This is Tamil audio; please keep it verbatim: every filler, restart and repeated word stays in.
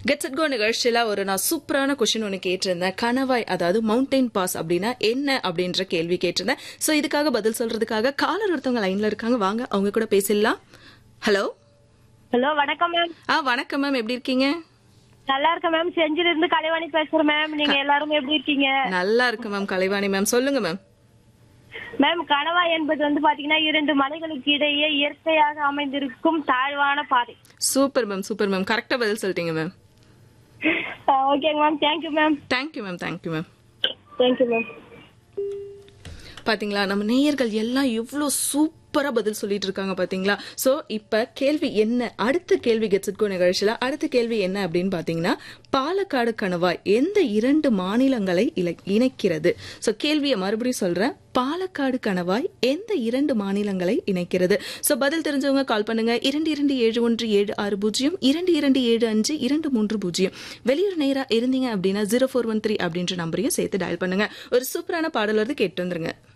கெட்ஸ் இட் கோ நிகழ்ச்சியில ஒரு நான் சூப்பரான கொஸ்டின் ஒன்று கேட்டிருந்தேன். கணவாய் அதாவது மவுண்டைன் பாஸ் அப்படின்னா என்ன அப்படின்ற கேள்வி கேட்டிருந்தேன். ஸோ இதுக்காக பதில் சொல்றதுக்காக காலர் ஒருத்தவங்க லைன்ல இருக்காங்க. வாங்க அவங்க கூட பேசிடலாம். ஹலோ ஹலோ வணக்கம் மேம். ஆ வணக்கம் மேம், எப்படி இருக்கீங்க? நல்லா இருக்கேன் மேம். செஞ்சில இருந்து கலைவாணி பேசுறேன் மேம். நீங்க எல்லாரும் எப்படி இருக்கீங்க? நல்லா இருக்கு மேம். கலைவாணி மேம் சொல்லுங்க மேம். மேம், கணவாய் என்பது வந்து பாத்தீங்கன்னா இரண்டு மலைகளுக்கு இடையே இயற்கையாக அமைந்திருக்கும் தாழ்வான பாதை. Super ma'am, super ma'am. கரெக்டா பதில் சொல்லிட்டீங்க மேம். ஓகேங்க ma'am. Thank you ma'am. Thank you ma'am, thank you ma'am. Thank you ma'am. பாத்தீங்களா, நம்ம நேயர்கள் எல்லாம் எவ்வளவு சூப்பரா பதில் சொல்லிட்டு இருக்காங்க பாத்தீங்களா. சோ இப்ப கேள்வி என்ன, அடுத்த கேள்வி கெட்ஸ் இட் கோ நிகழ்ச்சியில அடுத்த கேள்வி என்ன அப்படின்னு பாத்தீங்கன்னா, பாலக்காடு கணவாய் எந்த இரண்டு மாநிலங்களை இணைக்கிறது? சோ கேள்வியை மறுபடியும் சொல்றேன். பாலக்காடு கணவாய் எந்த இரண்டு மாநிலங்களை இணைக்கிறது? சோ பதில் தெரிஞ்சவங்க கால் பண்ணுங்க. இரண்டு இரண்டு ஏழு ஒன்று ஏழு ஆறு பூஜ்ஜியம் இரண்டு இரண்டு ஏழு அஞ்சு இரண்டு மூன்று பூஜ்ஜியம். வெளியூர் நேரா இருந்தீங்க அப்படின்னா ஜீரோ ஃபோர் ஒன் த்ரீ அப்படின்ற நம்பரையும் சேர்த்து டயல் பண்ணுங்க. ஒரு சூப்பரான பாடல் வந்து கேட்டு வந்துருங்க.